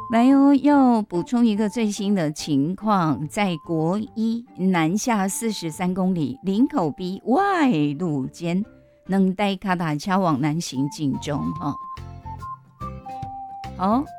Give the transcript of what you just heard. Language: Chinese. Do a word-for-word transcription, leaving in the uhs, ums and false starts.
来哦，要补充一个最新的情况，在国一南下四十三公里林口 B 外路间，两台脚踏车往南行进中哈。好，